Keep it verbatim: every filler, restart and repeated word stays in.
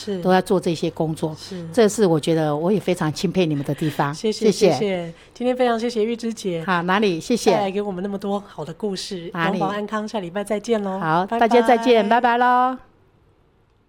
是都在做这些工作， 是， 这是我觉得我也非常钦佩你们的地方。 谢谢谢谢，今天非常谢谢玉芝姐， 好，哪里谢谢， 带来给我们那么多好的故事，永保安康，下礼拜再见喽。 好， 拜拜， 大家再见，拜拜喽。